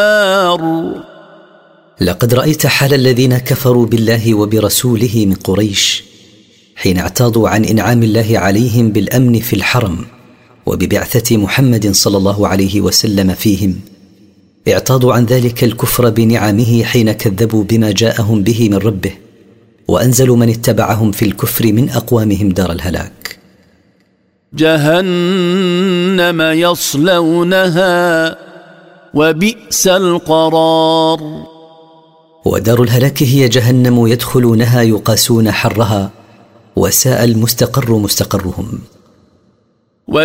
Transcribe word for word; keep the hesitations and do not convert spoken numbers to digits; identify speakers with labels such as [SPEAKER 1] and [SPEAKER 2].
[SPEAKER 1] لقد رأيت حال الذين كفروا بالله وبرسوله من قريش حين اعتاضوا عن إنعام الله عليهم بالأمن في الحرم وببعثة محمد صلى الله عليه وسلم فيهم، اعتاضوا عن ذلك الكفر بنعمه حين كذبوا بما جاءهم به من ربه، وأنزلوا من اتبعهم في الكفر من أقوامهم دار الهلاك.
[SPEAKER 2] جهنم يصلونها وبئس القرار.
[SPEAKER 1] ودار الهلاك هي جهنم يدخلونها يقاسون حرها، وساء المستقر مستقرهم.